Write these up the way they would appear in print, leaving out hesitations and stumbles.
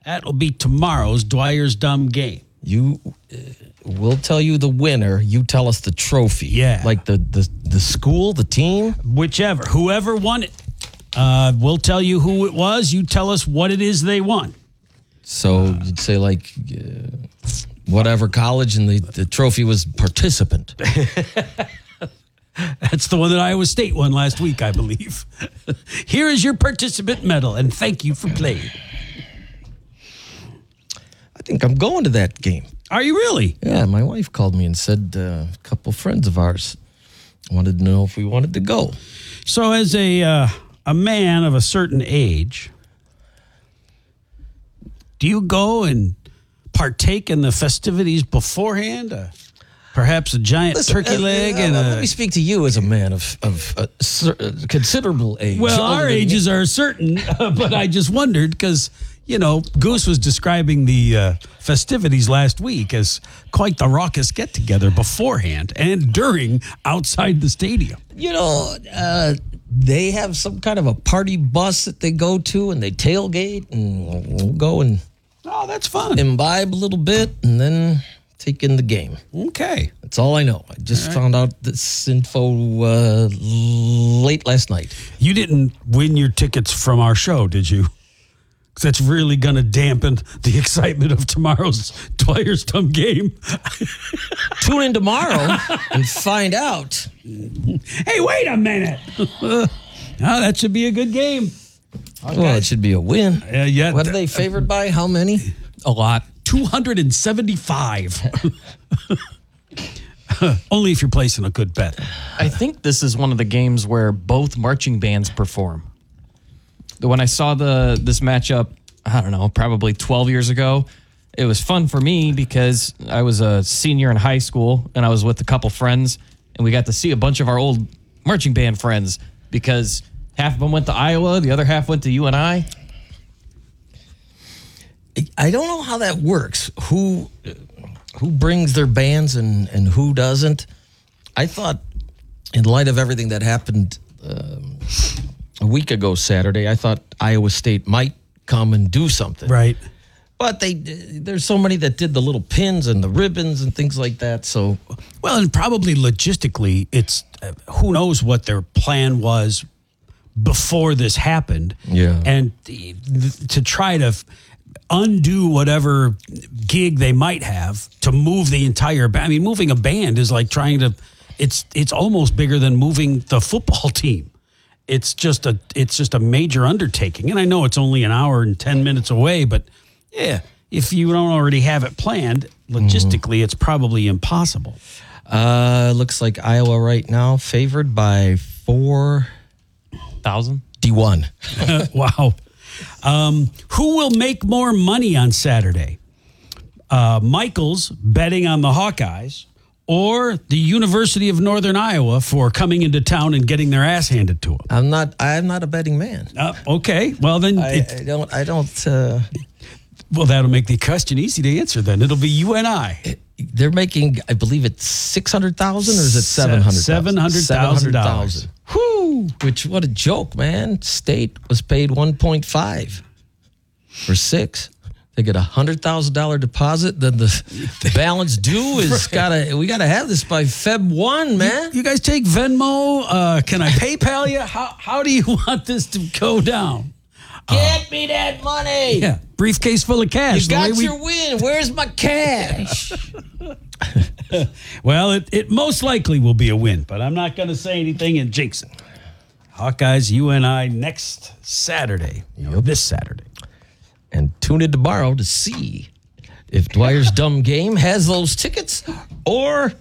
That'll be tomorrow's Dwyer's Dumb Game. We'll tell you the winner. You tell us the trophy. Yeah. Like the school, the team? Whichever. Whoever won it. We'll tell you who it was. You tell us what it is they won. So you'd say like whatever college, and the trophy was participant. That's the one that Iowa State won last week, I believe. Here is your participant medal, and thank you for playing. I think I'm going to that game. Are you really? Yeah, my wife called me and said a couple friends of ours wanted to know if we wanted to go. So as a man of a certain age, do you go and partake in the festivities beforehand? Perhaps a giant turkey leg? Let me speak to you as a man of considerable age. Well, our ages are certain, but I just wondered because, Goose was describing the festivities last week as quite the raucous get-together beforehand and during outside the stadium. They have some kind of a party bus that they go to, and they tailgate, and we'll go and that's fun. Imbibe a little bit, and then take in the game. Okay. That's all I know. I just found out this info late last night. You didn't win your tickets from our show, did you? Because that's really going to dampen the excitement of tomorrow's Dwyer's Dumb Game. Tune in tomorrow and find out. Hey, wait a minute. That should be a good game. Okay. Well, it should be a win. Yeah. What are they favored by? How many? A lot. 275. Only if you're placing a good bet. I think this is one of the games where both marching bands perform. When I saw this matchup, I don't know, probably 12 years ago, it was fun for me because I was a senior in high school and I was with a couple friends, and we got to see a bunch of our old marching band friends because half of them went to Iowa, the other half went to UNI. I don't know how that works. Who brings their bands and who doesn't? I thought, in light of everything that happened a week ago Saturday, I thought Iowa State might come and do something. Right. But there's so many that did the little pins and the ribbons and things like that. So, well, and probably logistically, it's who knows what their plan was before this happened. Yeah. And to try to undo whatever gig they might have to move the entire band. I mean, moving a band is like trying to. It's almost bigger than moving the football team. It's just a major undertaking, and I know it's only an hour and 10 minutes away, but yeah, if you don't already have it planned, logistically, it's probably impossible. Looks like Iowa right now favored by 4,000 D1. Wow. Who will make more money on Saturday? Michael's betting on the Hawkeyes, or the University of Northern Iowa for coming into town and getting their ass handed to them? I'm not a betting man. Okay. Well, then I don't. Well, that'll make the question easy to answer. Then it'll be UNI. They're making, I believe it's 600,000, or is it 700,000? $700,000. Whoo! Which, what a joke, man! State was paid 1.5 for 6. They get $100,000 deposit. Then the balance due is we gotta have this by Feb 1, man. You guys take Venmo? Can I PayPal you? How do you want this to go down? Get me that money. Yeah, briefcase full of cash. You got your win. Where's my cash? Well, it most likely will be a win, but I'm not going to say anything and jinx it. Hawkeyes UNI next Saturday. This Saturday. And tune in tomorrow to see if Dwyer's Dumb Game has those tickets or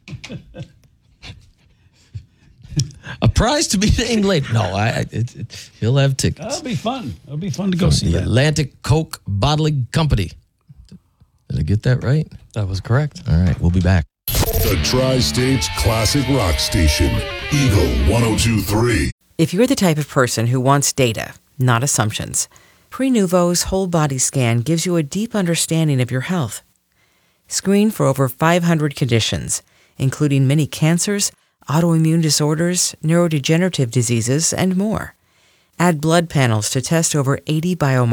a prize to be named later. No, he'll have tickets. That'll be fun. It'll be fun to go see the that. Atlantic Coke Bottling Company. Did I get that right? That was correct. All right, we'll be back. The Tri-State's classic rock station, Eagle 102.3. If you're the type of person who wants data, not assumptions, Prenuvo's whole body scan gives you a deep understanding of your health. Screen for over 500 conditions, including many cancers, autoimmune disorders, neurodegenerative diseases, and more. Add blood panels to test over 80 biomarkers